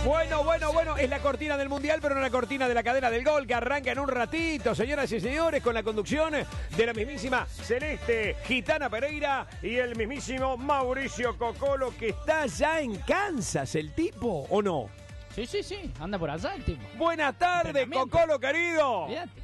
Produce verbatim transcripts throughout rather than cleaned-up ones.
Bueno, bueno, bueno, es la cortina del Mundial, pero no la cortina de la cadena del gol, que arranca en un ratito, señoras y señores, con la conducción de la mismísima Celeste Gitana Pereira y el mismísimo Mauricio Cocolo, que está ya en Kansas, el tipo, ¿o no? Sí, sí, sí, anda por allá el tipo. Buenas tardes, Cocolo, querido. Fíjate.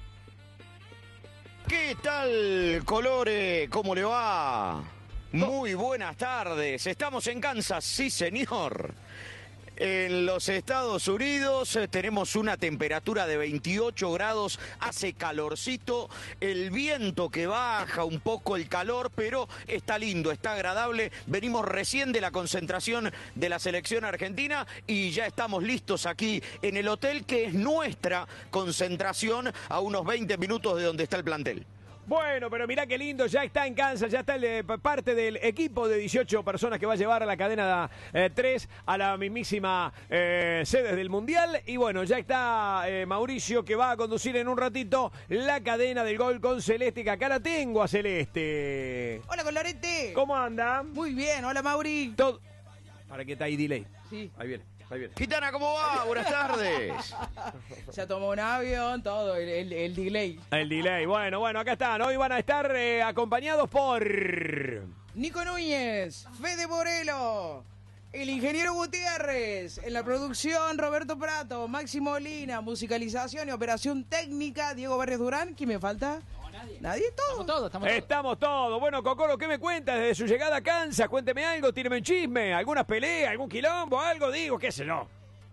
¿Qué tal, Colore? ¿Cómo le va? Muy buenas tardes. Estamos en Kansas, sí, señor. En los Estados Unidos eh, tenemos una temperatura de veintiocho grados, hace calorcito, el viento que baja un poco el calor, pero está lindo, está agradable. Venimos recién de la concentración de la selección argentina y ya estamos listos aquí en el hotel que es nuestra concentración a unos veinte minutos de donde está el plantel. Bueno, pero mirá qué lindo, ya está en Kansas, ya está el, eh, parte del equipo de dieciocho personas que va a llevar a la cadena eh, tres a la mismísima eh, sede del Mundial. Y bueno, ya está eh, Mauricio, que va a conducir en un ratito la cadena del gol con Celeste, que acá la tengo a Celeste. Hola, Colorete. ¿Cómo anda? Muy bien, hola, Mauri. Todo... ¿Para qué está ahí delay? Sí. Ahí viene. Ahí viene. Gitana, ¿cómo va? Buenas tardes. Ya tomó un avión, todo, el, el, el delay. El delay. Bueno, bueno, acá están. Hoy van a estar eh, acompañados por... Nico Núñez, Fede Borelo, el ingeniero Gutiérrez, en la producción Roberto Prato, Máximo Molina, musicalización y operación técnica Diego Barrios Durán. ¿Quién me falta? No, nadie. ¿Nadie? ¿Todo? Estamos todos, estamos todos. Estamos todos. Bueno, Cocolo, ¿qué me cuentas desde su llegada a Kansas? Cuénteme algo, tíreme un chisme, algunas peleas, algún quilombo, algo, digo, qué sé yo.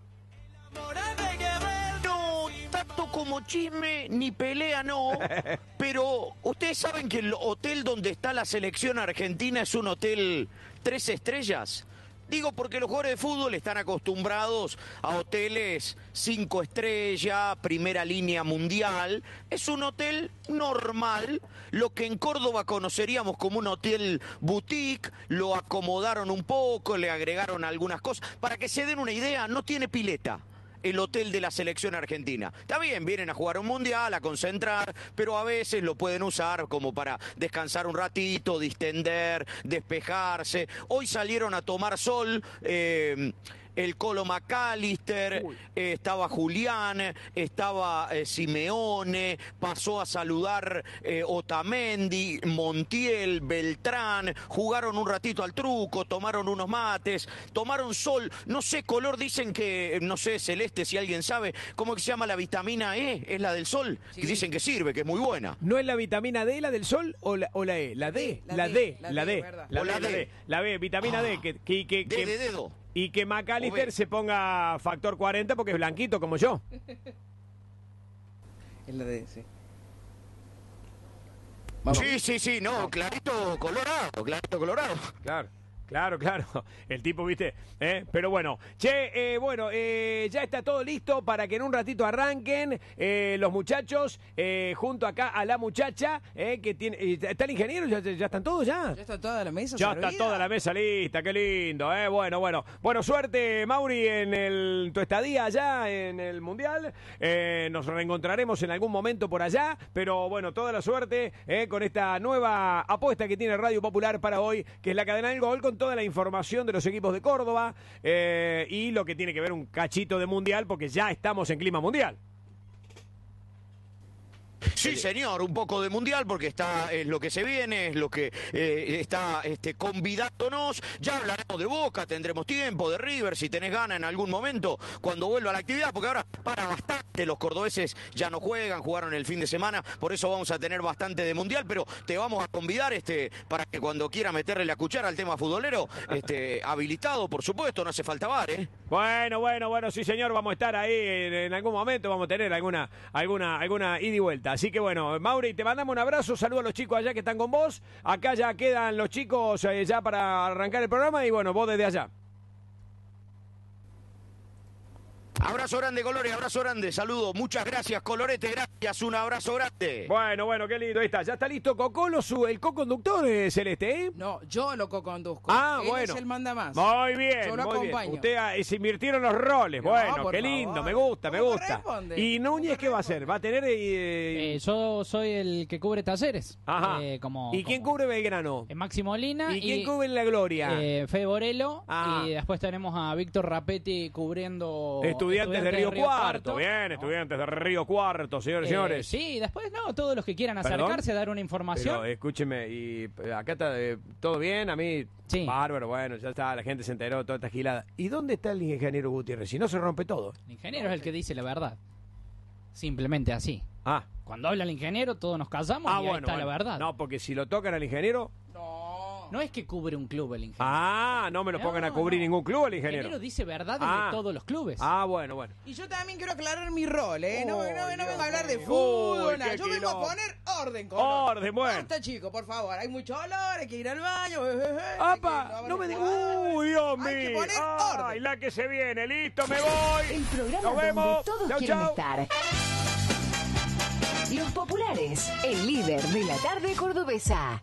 No, tanto como chisme ni pelea no, pero ustedes saben que el hotel donde está la selección argentina es un hotel tres estrellas. Digo porque los jugadores de fútbol están acostumbrados a hoteles cinco estrellas, primera línea mundial. Es un hotel normal, lo que en Córdoba conoceríamos como un hotel boutique. Lo acomodaron un poco, le agregaron algunas cosas. Para que se den una idea, no tiene pileta el hotel de la selección argentina. Está bien, vienen a jugar un mundial, a concentrar, pero a veces lo pueden usar como para descansar un ratito, distender, despejarse. Hoy salieron a tomar sol eh, el Colo McAllister, eh, estaba Julián, estaba eh, Simeone, pasó a saludar eh, Otamendi, Montiel, Beltrán, jugaron un ratito al truco, tomaron unos mates, tomaron sol, no sé, color, dicen que, no sé, Celeste, si alguien sabe, ¿cómo que se llama la vitamina E? ¿Es la del sol? Sí. Que dicen que sirve, que es muy buena. ¿No es la vitamina D la del sol o la, o la E? La D, La la D, D, la la D, D, verdad. la O D, la la D. D, la B, vitamina D, Ah. que, que, que, De, que- de dedo. y que McAllister O B. se ponga factor cuarenta porque es blanquito como yo. Es la de, sí. Sí, sí, sí, no, clarito colorado, clarito colorado. Claro. Claro, claro, el tipo, viste, ¿eh? Pero bueno, che, eh, bueno, eh, ya está todo listo para que en un ratito arranquen eh, los muchachos, eh, junto acá a la muchacha, eh, que tiene, eh, ¿está el ingeniero? ¿Ya, ya están todos ya? Ya está toda la mesa Ya servida. está toda la mesa lista, qué lindo, eh, bueno, bueno, bueno, suerte, Mauri, en el, tu estadía allá en el Mundial, eh, nos reencontraremos en algún momento por allá, pero bueno, toda la suerte eh, con esta nueva apuesta que tiene Radio Popular para hoy, que es la cadena del gol, con toda la información de los equipos de Córdoba eh, y lo que tiene que ver un cachito de Mundial, porque ya estamos en clima mundial. Sí, señor, un poco de mundial porque está es lo que se viene, es lo que eh, está este, convidándonos. Ya hablaremos de Boca, tendremos tiempo, de River, si tenés ganas en algún momento cuando vuelva a la actividad, porque ahora para bastante los cordobeses ya no juegan, jugaron el fin de semana, por eso vamos a tener bastante de mundial, pero te vamos a convidar este para que cuando quiera meterle la cuchara al tema futbolero, este, habilitado, por supuesto, no hace falta bar, ¿eh? Bueno, bueno, bueno, sí señor, vamos a estar ahí en, en algún momento, vamos a tener alguna, alguna, alguna ida y vuelta. Así que bueno, Mauri, te mandamos un abrazo, saludos a los chicos allá que están con vos. Acá ya quedan los chicos eh, ya para arrancar el programa y bueno, vos desde allá. Abrazo grande, Colores, abrazo grande, saludo. Muchas gracias, Colorete, gracias, un abrazo grande. Bueno, bueno, qué lindo. Ahí está, ya está listo Cocolo, su, el co-conductor de Celeste, ¿eh? No, yo lo co-conduzco. Ah, Él bueno. es el manda más. Muy bien, Yo lo muy bien. acompaño. Usted ah, se invirtieron los roles. No, bueno, por qué favor. lindo, me gusta, me ¿Cómo gusta. corresponde? ¿Y Núñez ¿Cómo qué va a hacer? corresponde? ¿Va a tener eh, Eh, yo soy el que cubre talleres. Ajá. eh, como, ¿Y quién como- cubre Belgrano? eh, Maxi Molina ¿Y quién y cubre La Gloria? eh, Fede Borelo. Ah. Y después tenemos a Víctor Rapetti cubriendo Estudiantes de Río, Cuarto. Cuarto. Bien, ¿no? estudiantes de Río Cuarto, señores y Eh, señores. sí, después no, todos los que quieran ¿Perdón? acercarse a dar una información. Pero escúcheme, y eh, acá está eh, todo bien, a mí, Sí. bárbaro, bueno, ya está, la gente se enteró de toda esta gilada. ¿Y dónde está el ingeniero Gutiérrez? Si no se rompe todo. El ingeniero es el que dice la verdad. Simplemente así. Ah, Cuando habla el ingeniero, todos nos callamos ah y ahí bueno, está bueno. la verdad. No. No, porque si lo tocan al ingeniero, No es que cubre un club el ingeniero. ah, no me lo pongan a No, cubrir no. ningún club al el ingeniero. ingeniero dice verdades Ah. de todos los clubes. Ah, bueno, bueno. Y yo también quiero aclarar mi rol, ¿eh? No, Oh, no, no Dios vengo a hablar de mío. fútbol, Uy, nada. qué Yo vengo a quilombo. poner orden, con Orden, bueno. Basta, chicos, por favor. Hay mucho olor, hay que ir al baño. eh, eh, eh, hay que ¡Apa! lavar No me los digas. jugadores. ¡Uy, Dios mío! Hay que poner ¡Ay, orden. la que se viene! ¡Listo, me voy! El programa ¡Nos vemos! donde todos ¡Chau, quieren chau! estar. Los populares, el líder de la tarde cordobesa.